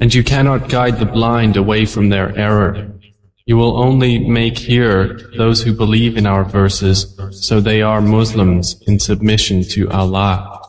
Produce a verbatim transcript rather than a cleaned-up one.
And you cannot guide the blind away from their error. You will only make hear those who believe in our verses, so they are Muslims in submission to Allah.